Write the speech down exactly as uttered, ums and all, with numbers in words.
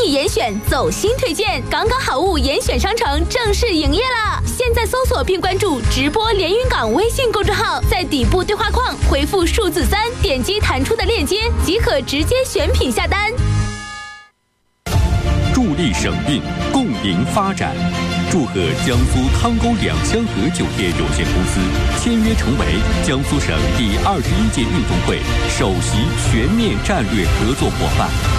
力严选走心推荐，港港好物严选商城正式营业了！现在搜索并关注直播连云港微信公众号，在底部对话框回复数字三，点击弹出的链接即可直接选品下单。 助力省运，共赢发展。祝贺江苏汤沟两香河酒店有限公司签约成为江苏省第二十一届运动会首席全面战略合作伙伴。